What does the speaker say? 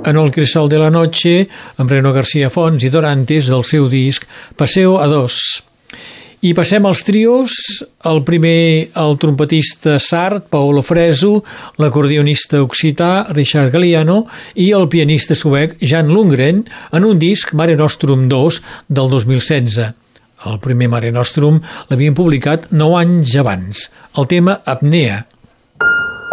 En el Cristal de la Noche, amb Reno García Fons i Dorantes del seu disc Paseo a dos. I passem als trios. El primer, el trompetista sard, Paolo Fresu, l'acordionista occità, Richard Galliano, i el pianista suec, Jan Lundgren, en un disc Mare Nostrum 2 del 2016. El primer Mare Nostrum l'havien publicat 9 anys abans. El tema Apnea.